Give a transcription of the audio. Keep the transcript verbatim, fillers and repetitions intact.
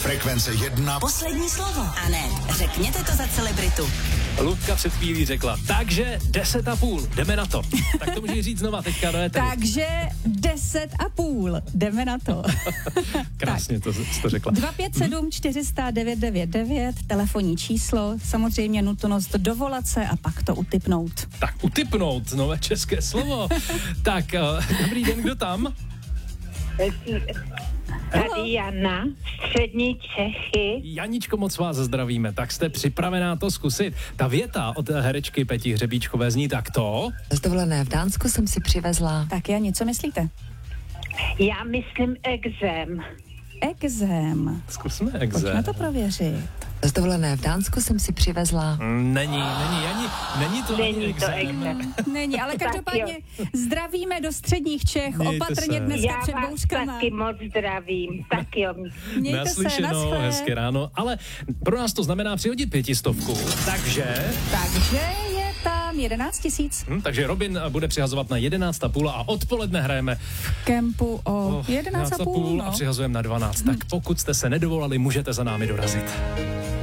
Frekvence jedna. Poslední slovo. A ne, řekněte to za celebritu. Ludka před chvílí řekla, takže deset a půl, jdeme na to. Tak to můžeš říct znova teďka do éteru. Takže deset a půl, jdeme na to. Krásně to, to řekla. dva pět sedm čtyři nula nula devět devět devět, telefonní číslo, samozřejmě nutnost dovolat se a pak to utipnout. Tak utipnout, nové české slovo. Tak, uh, dobrý den, kdo tam? Tady Jana, střední Čechy. Janičko, moc vás zdravíme. Tak jste připravená to zkusit? Ta věta od herečky Peti Hřebíčkové zní takto. Z dovolené v Dánsku jsem si přivezla. Tak Jani, co myslíte? Já myslím exém. Exém. Zkusme exém. Pojďme to prověřit. Z dovolené v Dánsku jsem si přivezla. Není, není, Jani, není to Není ani to exém. exém. Není, ale každopádně zdravíme do středních Čech, Mějte opatrně se. dneska Já před vás bouřkama. taky moc zdravím. Tak jo. Mějte se, Naslyšenou, naschle. hezké ráno, ale pro nás to znamená přihodit pětistovku, takže... Takže je tam jedenáct tisíc. Hm, takže Robin bude přihazovat na jedenáct a půl a odpoledne hrajeme Kempu o o jedenáct a půl, a no. přihazujeme na dvanáct. Tak pokud jste se nedovolali, můžete za námi dorazit.